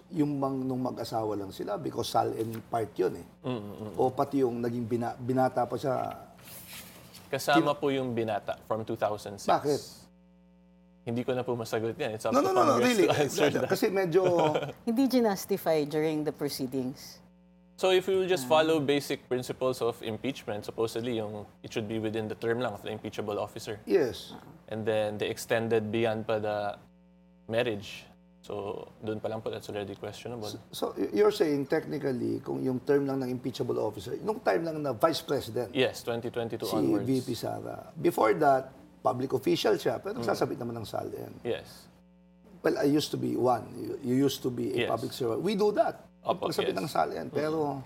yung nung mag-asawa lang sila because Sal-en part yun eh. O pati yung naging binata pa siya. Kasama po yung binata from 2006. Bakit? Hindi ko na po masagot yan. It's up No, to no, no, Congress really. to answer that. Kasi medyo... Hindi ginastify during the proceedings. So if we will just follow basic principles of impeachment, supposedly it should be within the term lang of the impeachable officer. Yes. And then they extended beyond pa the marriage. So doon pa lang po, that's already questionable. So you're saying technically, kung yung term lang ng impeachable officer, nung time lang na Vice President, Yes, 2022 si onwards. VP Sara. Before that, public official siya, pero nagsasabit naman ng Sal-en. Yes. Well, I used to be one. You used to be a Yes. public servant. We do that. Opo, Nagsabit yes. ng Sal-en. Pero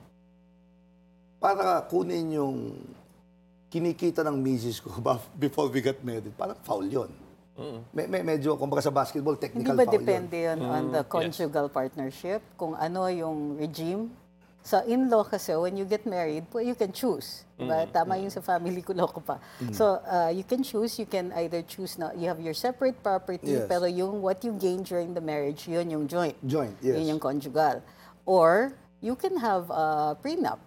para kunin yung kinikita ng misis ko before we got married, parang foul yun. Medyo, kumbaga sa basketball, Hindi technical ba foul depende yun on the conjugal partnership? Kung ano yung regime? Sa in-law kasi, when you get married, you can choose. Diba? Tama yung sa family ko, loko pa. So, you can choose. You can either choose na you have your separate property, Yes. pero yung what you gain during the marriage, yun yung joint. Joint, yes. Yun yung conjugal. Or, you can have a prenup.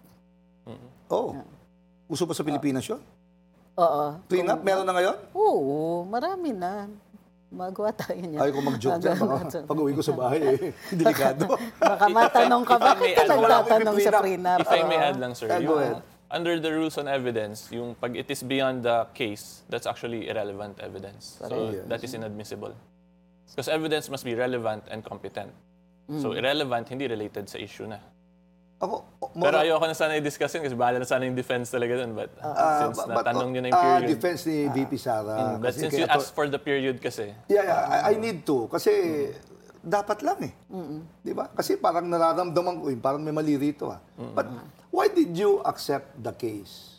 Oh. Uso pa sa Pilipinas yun? Oo. Prenup? Meron na ngayon? Oo, marami na. Magawa tayo niya. Ayaw ko mag-joke dyan. Pag-uwi ko sa bahay, delikado. Baka matanong ka, bakit ka nagtatanong sa prenup? If I may add lang, sir, Go ahead. under the rules on evidence, yung pag it is beyond the case, that's actually irrelevant evidence. So that is inadmissible. Because evidence must be relevant and competent. So irrelevant, hindi related sa issue na. Ako, Pero ayoko na sana i-discuss yun kasi bahala na sana yung defense talaga dun. But since natanong nyo na yung period. defense ni VP Sara. But since you asked for the period kasi. Yeah, I need to. Kasi dapat lang eh. Di ba? Kasi parang nararamdaman ko, parang may mali rito. But why did you accept the case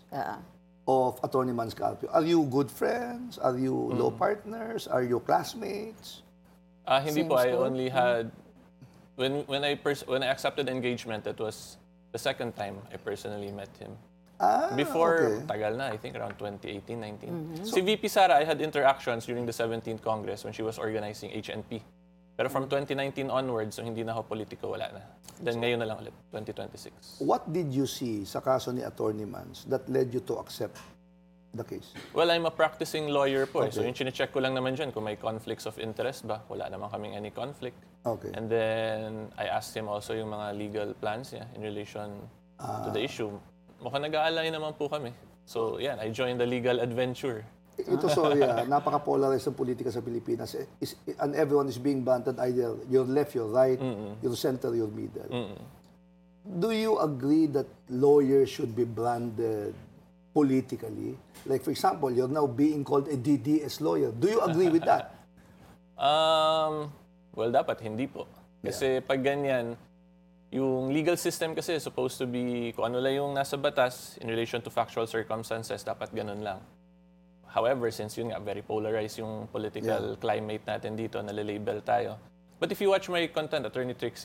of Attorney Manscarpio? Are you good friends? Are you law partners? Are you classmates? Hindi po. I only had... When I accepted engagement, that was the second time I personally met him. Before, tagal na, I think around 2018, 19. Si VP Sara, I had interactions during the 17th Congress when she was organizing HNP. Pero from 2019 onwards, so hindi na ako politiko, wala na. Then ngayon na lang ulit, 2026. What did you see sa kaso ni Attorney Mans that led you to accept the case? Well, I'm a practicing lawyer po. So yung chinecheck ko lang naman dyan kung may conflicts of interest ba. Wala naman kaming any conflict. Okay. And then I asked him also yung mga legal plans niya in relation to the issue. Mukhang nag-aalay naman po kami. So yan, I joined the legal adventure. Ito, sorry, napaka-polarized ang politika sa Pilipinas. And everyone is being banted either your left, your right, your center, your middle. Do you agree that lawyers should be branded politically? Like, for example, you're now being called a DDS lawyer. Do you agree with that? Well, dapat hindi po. Kasi pag ganyan, yung legal system kasi supposed to be kung ano lang yung nasa batas in relation to factual circumstances, dapat ganun lang. However, since yun nga, very polarized yung political climate natin dito, nalilabel tayo. But if you watch my content, Attorney Trixie,